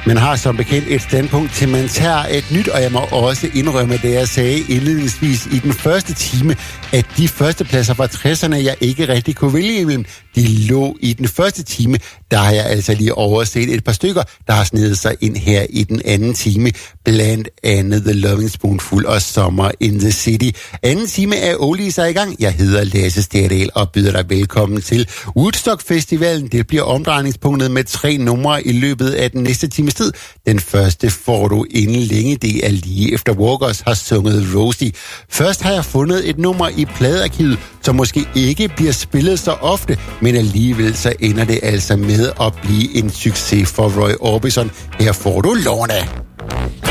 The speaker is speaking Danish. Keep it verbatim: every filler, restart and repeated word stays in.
Man har som bekendt et standpunkt til, man tager et nyt, og jeg må også indrømme, det jeg sagde indledningsvis i den første time, at de første pladser fra tresserne, jeg ikke rigtig kunne vælge imellem, de lå i den første time. Der har jeg altså lige overset et par stykker, der har snedet sig ind her i den anden time, blandt andet The Loving Spoonful og Summer in the City. Anden time er Oldies er i gang. Jeg hedder Lasse Sterdal og byder dig velkommen til Woodstock Festivalen. Det bliver omdrejningspunktet med tre numre i løbet af den næste times tid. Den første får du inden længe, det er lige efter Walkers har sunget Rosie. Først har jeg fundet et nummer i pladearkivet, som måske ikke bliver spillet så ofte, men alligevel så ender det altså med at blive en succes for Roy Orbison. Her får du Lorna.